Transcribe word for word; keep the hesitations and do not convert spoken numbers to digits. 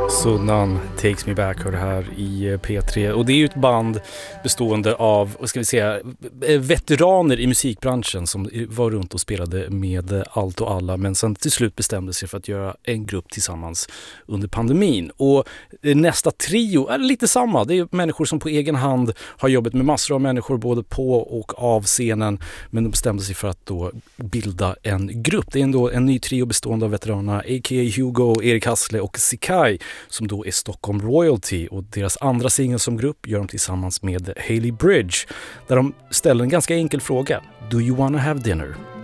So None Takes Me Back hör det här i P tre. Och det är ju ett band bestående av, vad ska vi säga, veteraner i musikbranschen som var runt och spelade med allt och alla, men sen till slut bestämde sig för att göra en grupp tillsammans under pandemin. Och nästa trio är lite samma. Det är människor som på egen hand har jobbat med massor av människor både på och av scenen, men de bestämde sig för att då bilda en grupp. Det är ändå en ny trio bestående av veteranerna a k a. Hugo, Erik Hassle och Sikai, som då är Stockholm Royalty, och deras andra singel som grupp gör de tillsammans med Hailey Bridge, där de ställer en ganska enkel fråga: Do you wanna have dinner?